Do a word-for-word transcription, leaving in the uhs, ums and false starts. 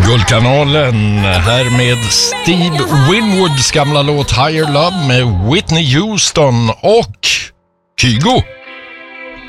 Guldkanalen här med Steve Winwoods gamla låt Higher Love med Whitney Houston och Kygo.